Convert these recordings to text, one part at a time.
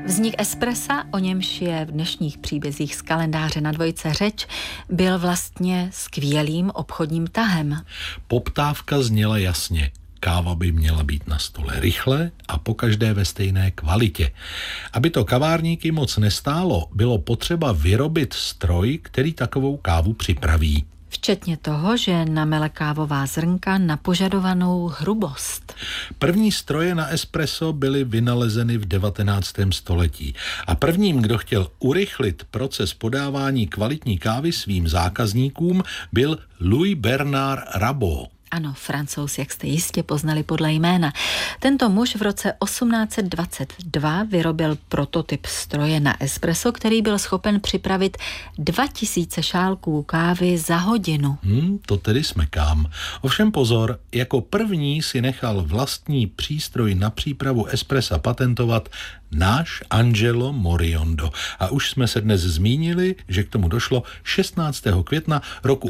Vznik espressa, o němž je v dnešních příbězích z kalendáře na dvojce řeč, byl vlastně skvělým obchodním tahem. Poptávka zněla jasně. Káva by měla být na stole rychle a pokaždé ve stejné kvalitě. Aby to kavárníky moc nestálo, bylo potřeba vyrobit stroj, který takovou kávu připraví. Včetně toho, že namele kávová zrnka na požadovanou hrubost. První stroje na espresso byly vynalezeny v 19. století a prvním, kdo chtěl urychlit proces podávání kvalitní kávy svým zákazníkům, byl Louis Bernard Rabot. Ano, Francouz, jak jste jistě poznali podle jména. Tento muž v roce 1822 vyrobil prototyp stroje na espresso, který byl schopen připravit 2000 šálků kávy za hodinu. To tedy smekám. Ovšem pozor, jako první si nechal vlastní přístroj na přípravu espressa patentovat náš Angelo Moriondo. A už jsme se dnes zmínili, že k tomu došlo 16. května roku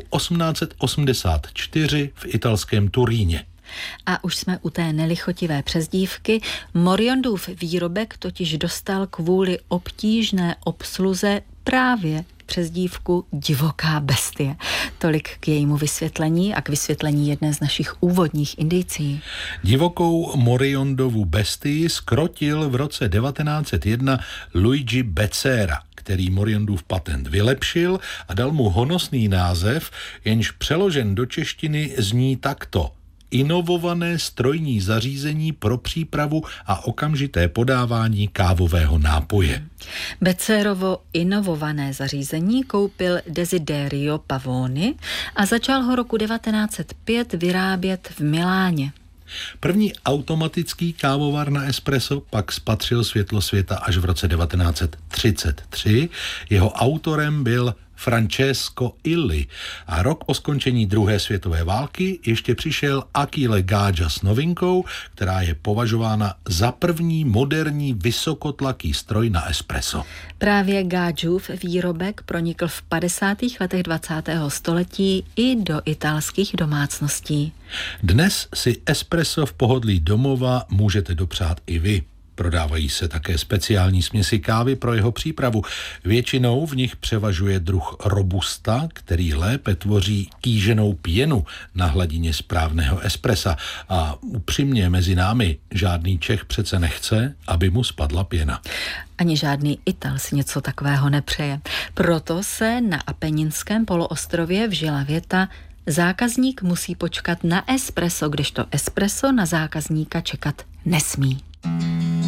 1884 v italském Turíně. A už jsme u té nelichotivé přezdívky. Moriondův výrobek totiž dostal kvůli obtížné obsluze právě přezdívku Divoká bestie. Tolik k jejímu vysvětlení a k vysvětlení jedné z našich úvodních indicií. Divokou Moriondovu bestii skrotil v roce 1901 Luigi Becerra, který Moriondův patent vylepšil a dal mu honosný název, jenž přeložen do češtiny zní takto: inovované strojní zařízení pro přípravu a okamžité podávání kávového nápoje. Becerrovo inovované zařízení koupil Desiderio Pavoni a začal ho roku 1905 vyrábět v Miláně. První automatický kávovar na espresso pak spatřil světlo světa až v roce 1933. Jeho autorem byl Francesco Illy a rok po skončení druhé světové války ještě přišel Achille Gaggia s novinkou, která je považována za první moderní vysokotlaký stroj na espresso. Právě Gaggiův výrobek pronikl v 50. letech 20. století i do italských domácností. Dnes si espresso v pohodlí domova můžete dopřát i vy. Prodávají se také speciální směsi kávy pro jeho přípravu. Většinou v nich převažuje druh robusta, který lépe tvoří kýženou pěnu na hladině správného espressa. A upřímně mezi námi, žádný Čech přece nechce, aby mu spadla pěna. Ani žádný Ital si něco takového nepřeje. Proto se na Apeninském poloostrově vžila věta: zákazník musí počkat na espresso, kdežto espresso na zákazníka čekat nesmí.